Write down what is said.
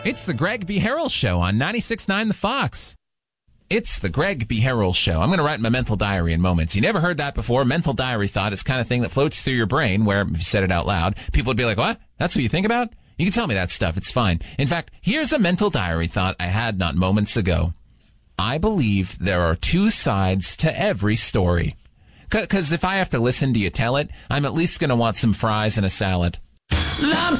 It's the Greg B. Harrell Show on 96.9 The Fox. It's the Greg B. Harrell Show. I'm going to write my mental diary in moments. You never heard that before. Mental diary thought is the kind of thing that floats through your brain where, if you said it out loud, people would be like, what? That's what you think about? You can tell me that stuff. It's fine. In fact, here's a mental diary thought I had not moments ago. I believe there are two sides to every story. Because if I have to listen to you tell it, I'm at least going to want some fries and a salad.